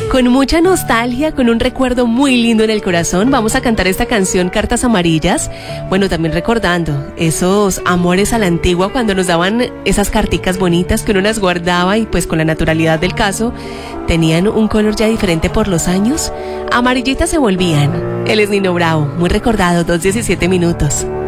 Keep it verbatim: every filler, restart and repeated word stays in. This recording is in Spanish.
Con mucha nostalgia, con un recuerdo muy lindo en el corazón, vamos a cantar esta canción Cartas Amarillas. Bueno, también recordando esos amores a la antigua cuando nos daban esas carticas bonitas que uno las guardaba y pues con la naturalidad del caso tenían un color ya diferente por los años. Amarillitas se volvían. Él es Nino Bravo, muy recordado, dos diecisiete minutos.